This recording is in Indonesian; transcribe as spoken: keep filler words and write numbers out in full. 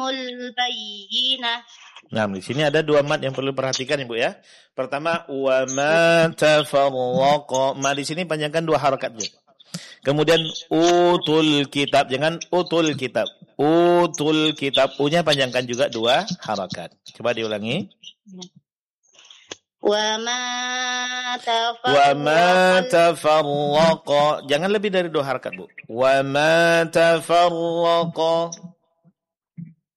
البينة. Nah, di sini ada dua mat yang perlu perhatikan Ibu ya. Pertama, wa ma tafarraqa. Ma di sini panjangkan dua harakat aja. Kemudian utul kitab, jangan utul kitab. Utul kitab, u-nya panjangkan juga dua harakat. Coba diulangi. Wa ma Wa ma tafarraqa. Jangan lebih dari dua harakat, Bu. Wa ma tafarraqa.